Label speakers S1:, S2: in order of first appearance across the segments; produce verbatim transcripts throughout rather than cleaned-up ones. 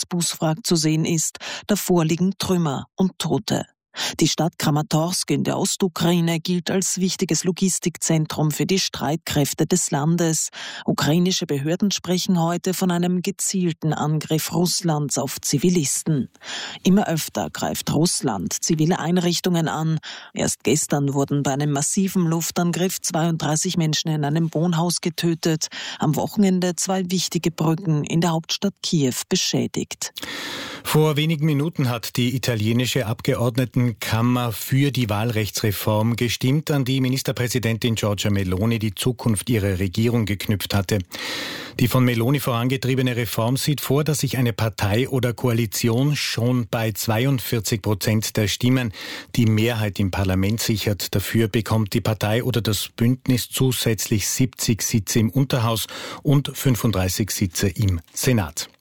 S1: Buswrack zu sehen ist. Davor liegen Trümmer und Tote. Die Stadt Kramatorsk in der Ostukraine gilt als wichtiges Logistikzentrum für die Streitkräfte des Landes. Ukrainische Behörden sprechen heute von einem gezielten Angriff Russlands auf Zivilisten. Immer öfter greift Russland zivile Einrichtungen an. Erst gestern wurden bei einem massiven Luftangriff zweiunddreißig Menschen in einem Wohnhaus getötet. Am Wochenende zwei wichtige Brücken in der Hauptstadt Kiew beschädigt.
S2: Vor wenigen Minuten hat die italienische Abgeordnetenkammer für die Wahlrechtsreform gestimmt, an die Ministerpräsidentin Giorgia Meloni die Zukunft ihrer Regierung geknüpft hatte. Die von Meloni vorangetriebene Reform sieht vor, dass sich eine Partei oder Koalition schon bei zweiundvierzig Prozent der Stimmen die Mehrheit im Parlament sichert. Dafür bekommt die Partei oder das Bündnis zusätzlich siebzig Sitze im Unterhaus und fünfunddreißig Sitze im Senat.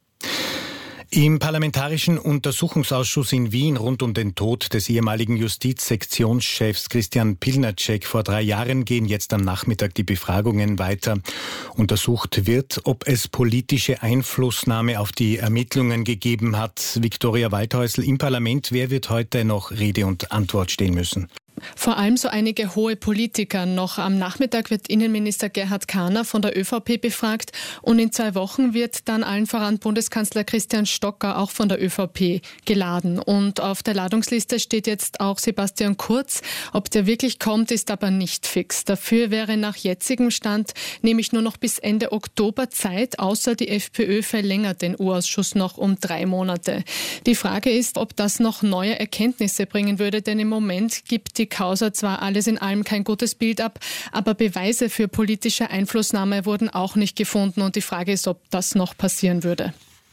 S2: Im Parlamentarischen Untersuchungsausschuss in Wien rund um den Tod des ehemaligen Justizsektionschefs Christian Pilnacek vor drei Jahren gehen jetzt am Nachmittag die Befragungen weiter. Untersucht wird, ob es politische Einflussnahme auf die Ermittlungen gegeben hat. Viktoria Waldhäusl im Parlament, wer wird heute noch Rede und Antwort stehen müssen?
S3: Vor allem so einige hohe Politiker. Noch am Nachmittag wird Innenminister Gerhard Kahner von der ÖVP befragt und in zwei Wochen wird dann allen voran Bundeskanzler Christian Stocker auch von der ÖVP geladen. Und auf der Ladungsliste steht jetzt auch Sebastian Kurz. Ob der wirklich kommt, ist aber nicht fix. Dafür wäre nach jetzigem Stand nämlich nur noch bis Ende Oktober Zeit, außer die FPÖ verlängert den U-Ausschuss noch um drei Monate. Die Frage ist, ob das noch neue Erkenntnisse bringen würde, denn im Moment gibt die Causa zwar alles in allem kein gutes Bild ab, aber Beweise für politische Einflussnahme wurden auch nicht gefunden und die Frage ist, ob das noch passieren würde.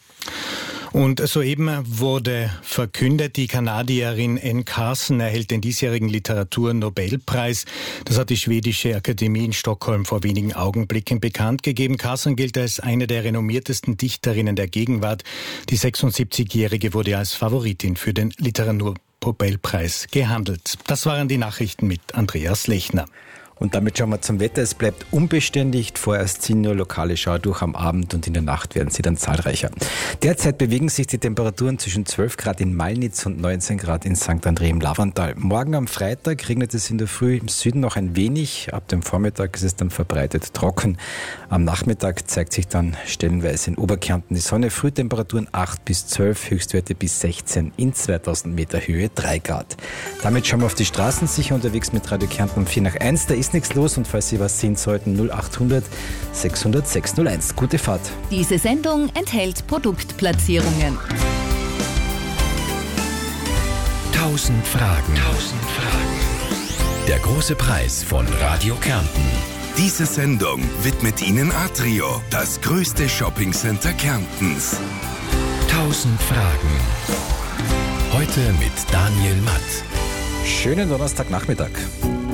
S2: Und soeben wurde verkündet, die Kanadierin Anne Carson erhält den diesjährigen Literaturnobelpreis. Das hat die schwedische Akademie in Stockholm vor wenigen Augenblicken bekannt gegeben. Carson gilt als eine der renommiertesten Dichterinnen der Gegenwart. Die sechsundsiebzigjährige wurde als Favoritin für den Literaturnobelpreis gehandelt. Das waren die Nachrichten mit Andreas Lechner.
S4: Und damit schauen wir zum Wetter. Es bleibt unbeständig. Vorerst ziehen nur lokale Schauer durch am Abend und in der Nacht werden sie dann zahlreicher. Derzeit bewegen sich die Temperaturen zwischen zwölf Grad in Malnitz und neunzehn Grad in Sankt André im Lavantal. Morgen am Freitag regnet es in der Früh im Süden noch ein wenig. Ab dem Vormittag ist es dann verbreitet trocken. Am Nachmittag zeigt sich dann stellenweise in Oberkärnten die Sonne. Frühtemperaturen acht bis zwölf, Höchstwerte bis sechzehn, in zweitausend Meter Höhe drei Grad. Damit schauen wir auf die Straßen, sicher unterwegs mit Radio Kärnten um vier nach eins. Da ist nichts los und falls Sie was sehen sollten, null achthundert sechshundert sechshunderteins. Gute Fahrt.
S5: Diese Sendung enthält Produktplatzierungen.
S6: Tausend Fragen. Tausend Fragen. Der große Preis von Radio Kärnten.
S7: Diese Sendung widmet Ihnen Atrio, das größte Shoppingcenter Kärntens.
S6: Tausend Fragen. Heute mit Daniel Matt.
S4: Schönen Donnerstagnachmittag.